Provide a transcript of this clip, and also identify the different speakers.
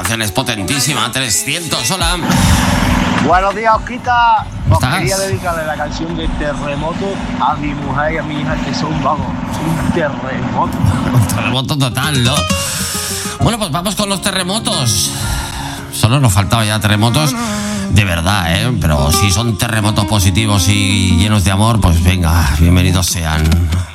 Speaker 1: canción es potentísima. 300, hola.
Speaker 2: Buenos días, Osquita. Os
Speaker 1: ¿Estás?
Speaker 2: quería dedicarle la canción de Terremoto a mi mujer y a mi hija, que son, vamos, un terremoto.
Speaker 1: Un terremoto total, ¿no? Bueno, pues vamos con los terremotos. Solo nos faltaba ya terremotos de verdad, ¿eh? Pero si son terremotos positivos y llenos de amor, pues venga, bienvenidos sean.